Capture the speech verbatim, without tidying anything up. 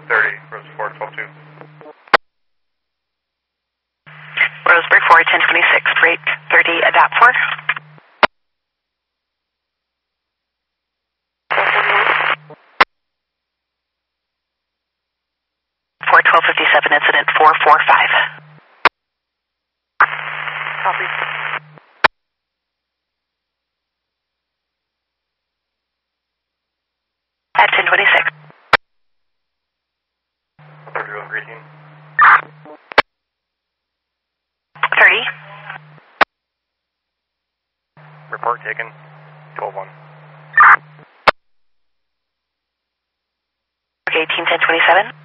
thirty, Roseburg twelve two. Roseburg four, ten twenty-six, break thirty, adapt four. four twelve fifty-seven, incident four four five. Copy. At ten twenty-six. thirty, Roseburg eighteen. thirty. Report taken, twelve one. Okay, eighteen, ten twenty-seven.